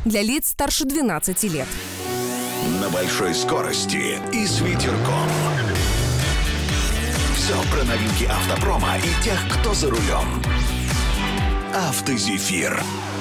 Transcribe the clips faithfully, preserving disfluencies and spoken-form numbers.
для лиц старше двенадцати лет. На большой скорости и с ветерком. Все про новинки автопрома и тех, кто за рулем. Автозефир.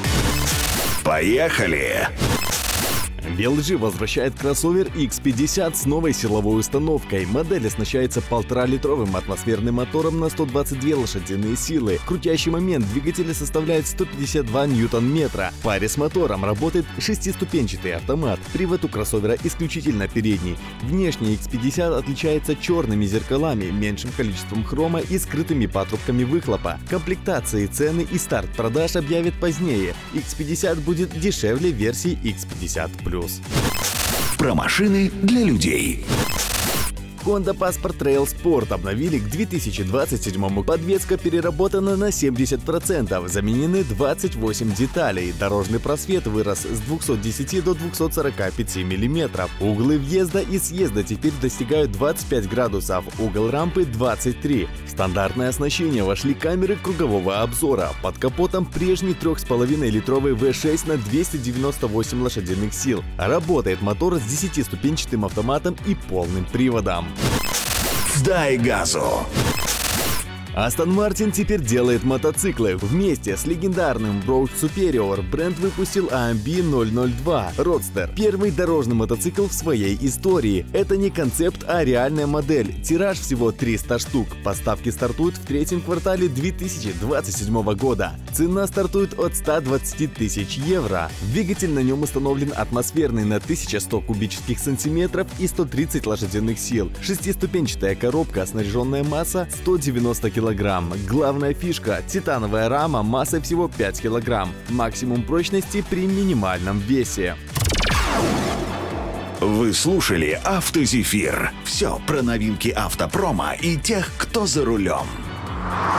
Поехали! би эл джи возвращает кроссовер икс пятьдесят с новой силовой установкой. Модель оснащается полуторалитровым атмосферным мотором на сто двадцать две лошадиные силы. Крутящий момент двигателя составляет сто пятьдесят два ньютон-метра. В паре с мотором работает шестиступенчатый автомат. Привод у кроссовера исключительно передний. Внешне икс пятьдесят отличается черными зеркалами, меньшим количеством хрома и скрытыми патрубками выхлопа. Комплектации, цены и старт продаж объявят позднее. икс пятьдесят будет дешевле версии икс пятьдесят плюс. Про машины для людей. Honda Passport Trail Sport обновили к две тысячи двадцать седьмому. Подвеска переработана на семьдесят процентов, заменены двадцать восемь деталей. Дорожный просвет вырос с двухсот десяти до двухсот сорока пяти миллиметров. Углы въезда и съезда теперь достигают двадцать пять градусов, угол рампы двадцать три. В стандартное оснащение вошли камеры кругового обзора. Под капотом прежний трёх с половиной литровый ви шесть на двести девяносто восемь лошадиных сил. Работает мотор с десятиступенчатым автоматом и полным приводом. Дай газу! Aston Martin теперь делает мотоциклы. Вместе с легендарным Road Superior бренд выпустил эй эм би ноль ноль два Roadster. Первый дорожный мотоцикл в своей истории. Это не концепт, а реальная модель. Тираж всего триста штук. Поставки стартуют в третьем квартале две тысячи двадцать седьмого года. Цена стартует от ста двадцати тысяч евро. Двигатель на нем установлен атмосферный на тысяча сто кубических сантиметров и сто тридцать лошадиных сил. Шестиступенчатая коробка, снаряженная масса сто девяносто килограмм. Главная фишка – титановая рама массой всего пять килограмм. Максимум прочности при минимальном весе. Вы слушали «Автозефир». Все про новинки автопрома и тех, кто за рулем.